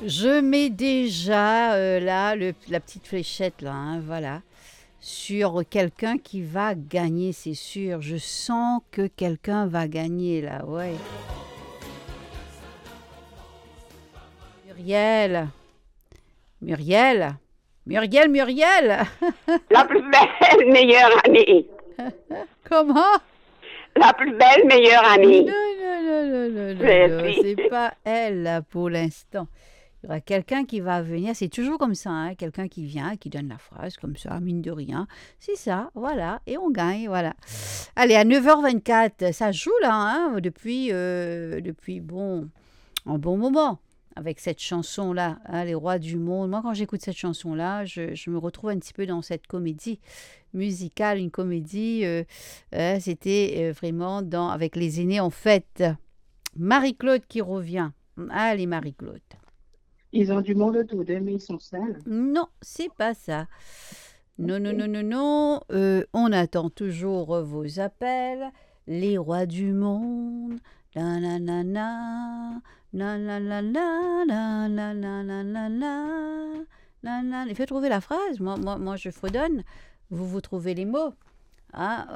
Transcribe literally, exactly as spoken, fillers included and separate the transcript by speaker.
Speaker 1: Je mets déjà euh, là le- la petite fléchette là, hein, voilà, sur quelqu'un qui va gagner, c'est sûr. Je sens que quelqu'un va gagner là, ouais. Muriel, Muriel, Muriel, Muriel.
Speaker 2: La plus belle, meilleure amie.
Speaker 1: Comment?
Speaker 2: La plus belle, meilleure
Speaker 1: Non,
Speaker 2: amie.
Speaker 1: non, non, non, non, non,
Speaker 2: C'est
Speaker 1: non,
Speaker 2: si.
Speaker 1: c'est pas elle là pour l'instant. Il y aura quelqu'un qui va venir, c'est toujours comme ça, hein, quelqu'un qui vient, qui donne la phrase comme ça, mine de rien. C'est ça, voilà, et on gagne, voilà. Allez, à neuf heures vingt-quatre, ça joue là, hein, depuis, euh, depuis, bon, un bon moment, avec cette chanson-là, hein, Les Rois du Monde. Moi, quand j'écoute cette chanson-là, je, je me retrouve un petit peu dans cette comédie musicale, une comédie, euh, euh, c'était euh, vraiment dans, avec les aînés en fête. Marie-Claude qui revient. Allez, Marie-Claude.
Speaker 3: Ils ont du monde autour d'eux, mais ils sont seuls.
Speaker 1: Non, c'est pas ça. Non, non,
Speaker 3: Ok.
Speaker 1: non, non, non. Euh, on attend toujours euh, vos appels. Les rois du monde. La la la la. La la la la. La la la la la la. La la. Il faut trouver la phrase. Moi, moi, moi, je fredonne. Vous, vous trouvez les mots. Ah,